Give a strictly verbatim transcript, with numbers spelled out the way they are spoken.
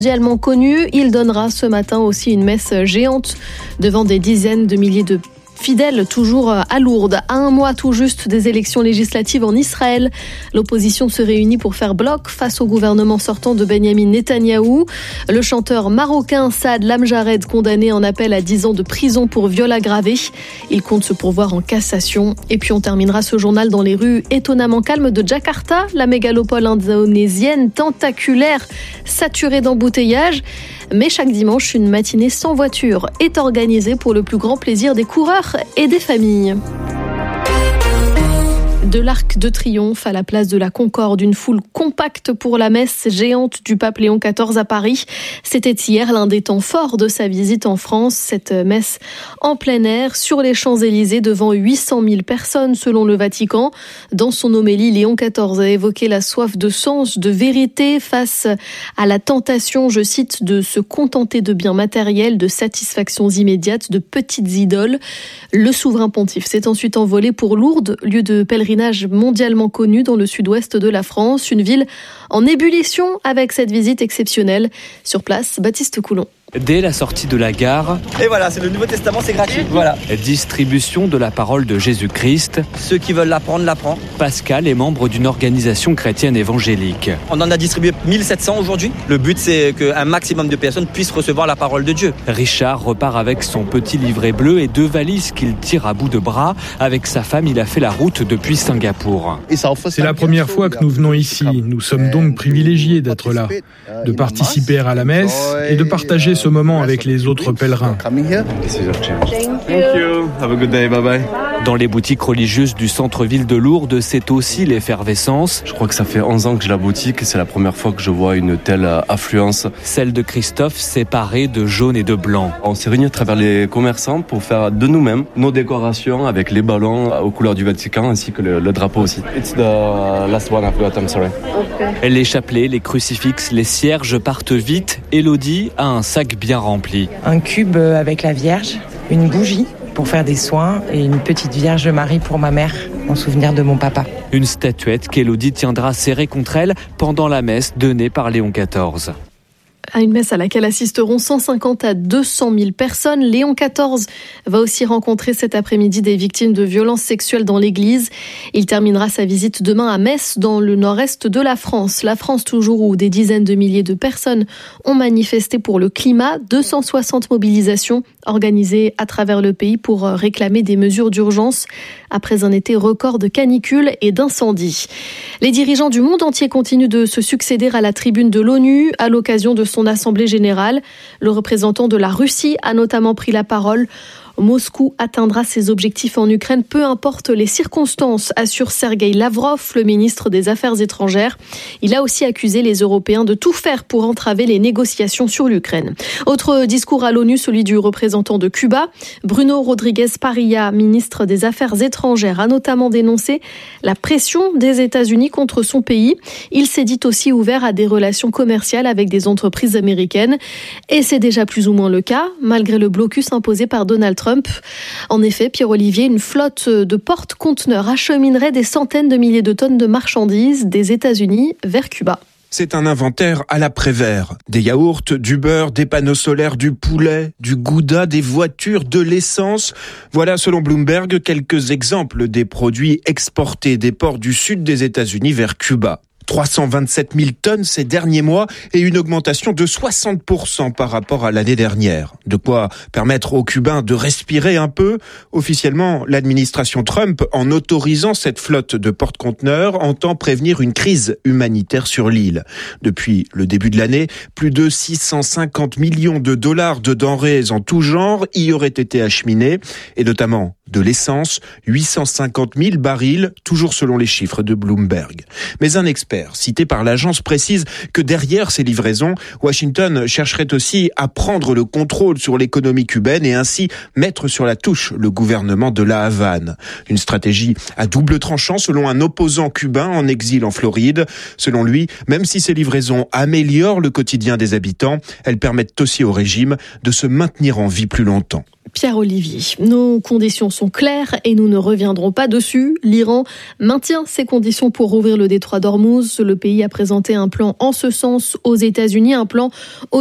Mondialement connu, il donnera ce matin aussi une messe géante devant des dizaines de milliers de fidèles, toujours à Lourdes. À un mois tout juste des élections législatives en Israël, l'opposition se réunit pour faire bloc face au gouvernement sortant de Benyamin Netanyahou. Le chanteur marocain Saad Lamjared, condamné en appel à dix ans de prison pour viol aggravé. Il compte se pourvoir en cassation. Et puis on terminera ce journal dans les rues étonnamment calmes de Jakarta, la mégalopole indonésienne tentaculaire, saturée d'embouteillages. Mais chaque dimanche, une matinée sans voiture est organisée pour le plus grand plaisir des coureurs et des familles. De l'Arc de Triomphe à la place de la Concorde, une foule compacte pour la messe géante du pape Léon quatorze à Paris. C'était hier l'un des temps forts de sa visite en France. Cette messe en plein air sur les Champs-Élysées devant huit cent mille personnes selon le Vatican. Dans son homélie, Léon quatorze a évoqué la soif de sens, de vérité face à la tentation, je cite, de se contenter de biens matériels, de satisfactions immédiates, de petites idoles. Le souverain pontife s'est ensuite envolé pour Lourdes, lieu de pèlerinage mondialement connu dans le sud-ouest de la France, une ville en ébullition avec cette visite exceptionnelle. Sur place, Baptiste Coulon. Dès la sortie de la gare, et voilà, c'est le Nouveau Testament, c'est gratuit. Voilà. Distribution de la parole de Jésus-Christ. Ceux qui veulent l'apprendre, l'apprennent. Pascal est membre d'une organisation chrétienne évangélique. On en a distribué mille sept cents aujourd'hui. Le but, c'est qu'un maximum de personnes puissent recevoir la parole de Dieu. Richard repart avec son petit livret bleu et deux valises qu'il tire à bout de bras. Avec sa femme, il a fait la route depuis Singapour. C'est la première fois que nous venons ici. Nous sommes donc privilégiés d'être là, de participer à la messe et de partager ce moment avec les autres pèlerins. Dans les boutiques religieuses du centre-ville de Lourdes, c'est aussi l'effervescence. Je crois que ça fait onze ans que j'ai la boutique et c'est la première fois que je vois une telle affluence. Celle de Christophe séparée de jaune et de blanc. On s'est réunis à travers les commerçants pour faire de nous-mêmes nos décorations avec les ballons aux couleurs du Vatican ainsi que le, le drapeau aussi. It's the last one I forgot, I'm sorry. Okay. Les chapelets, les crucifixes, les cierges partent vite. Élodie a un sac bien rempli. Un cube avec la Vierge, une bougie pour faire des soins et une petite Vierge Marie pour ma mère, en souvenir de mon papa. Une statuette qu'Élodie tiendra serrée contre elle pendant la messe donnée par Léon quatorze. À une messe à laquelle assisteront cent cinquante à deux cent mille personnes. Léon quatorze va aussi rencontrer cet après-midi des victimes de violences sexuelles dans l'église. Il terminera sa visite demain à Metz, dans le nord-est de la France. La France toujours, où des dizaines de milliers de personnes ont manifesté pour le climat. deux cent soixante mobilisations organisées à travers le pays pour réclamer des mesures d'urgence après un été record de canicules et d'incendies. Les dirigeants du monde entier continuent de se succéder à la tribune de l'ONU à l'occasion de son assemblée générale. Le représentant de la Russie a notamment pris la parole. Moscou atteindra ses objectifs en Ukraine, peu importe les circonstances, assure Sergueï Lavrov, le ministre des Affaires étrangères. Il a aussi accusé les Européens de tout faire pour entraver les négociations sur l'Ukraine. Autre discours à l'ONU, celui du représentant de Cuba. Bruno Rodriguez Parilla, ministre des Affaires étrangères, a notamment dénoncé la pression des États-Unis contre son pays. Il s'est dit aussi ouvert à des relations commerciales avec des entreprises américaines. Et c'est déjà plus ou moins le cas, malgré le blocus imposé par Donald Trump. En effet, Pierre-Olivier, une flotte de porte-conteneurs acheminerait des centaines de milliers de tonnes de marchandises des États-Unis vers Cuba. C'est un inventaire à la Prévert. Des yaourts, du beurre, des panneaux solaires, du poulet, du gouda, des voitures, de l'essence. Voilà, selon Bloomberg, quelques exemples des produits exportés des ports du sud des États-Unis vers Cuba. trois cent vingt-sept mille tonnes ces derniers mois et une augmentation de soixante pour cent par rapport à l'année dernière. De quoi permettre aux Cubains de respirer un peu. Officiellement, l'administration Trump, en autorisant cette flotte de porte-conteneurs, entend prévenir une crise humanitaire sur l'île. Depuis le début de l'année, plus de six cent cinquante millions de dollars de denrées en tout genre y auraient été acheminés, et notamment de l'essence, huit cent cinquante mille barils, toujours selon les chiffres de Bloomberg. Mais un expert cité par l'agence précise que derrière ces livraisons, Washington chercherait aussi à prendre le contrôle sur l'économie cubaine et ainsi mettre sur la touche le gouvernement de la Havane. Une stratégie à double tranchant selon un opposant cubain en exil en Floride. Selon lui, même si ces livraisons améliorent le quotidien des habitants, elles permettent aussi au régime de se maintenir en vie plus longtemps. Pierre Olivier. Nos conditions sont claires et nous ne reviendrons pas dessus. L'Iran maintient ses conditions pour rouvrir le détroit d'Ormuz. Le pays a présenté un plan en ce sens aux États-Unis, un plan